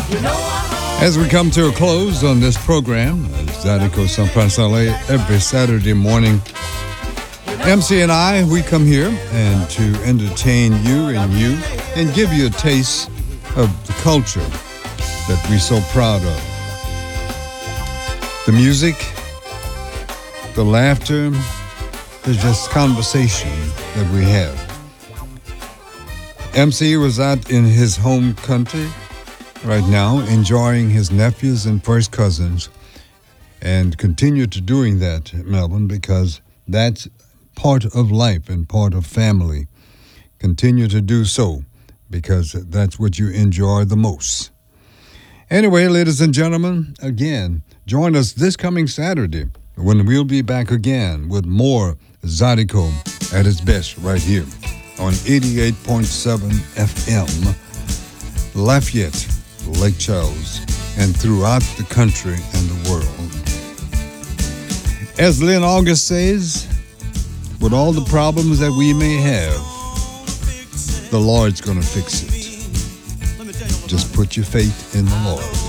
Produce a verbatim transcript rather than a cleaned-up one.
As we come to a close on this program, Zydeco San Pansale, every Saturday morning, M C and I, we come here and to entertain you and you and give you a taste of the culture that we're so proud of. The music, the laughter, the just conversation that we have. M C was out in his home country right now, enjoying his nephews and first cousins, and continue to doing that, Melvin, because that's part of life and part of family. Continue to do so, because that's what you enjoy the most. Anyway, ladies and gentlemen, again, join us this coming Saturday when we'll be back again with more Zydeco at its best right here on eighty-eight point seven F M, Lafayette, Lake Charles, and throughout the country and the world. As Lynn August says, with all the problems that we may have, the Lord's going to fix it. Just put your faith in the Lord.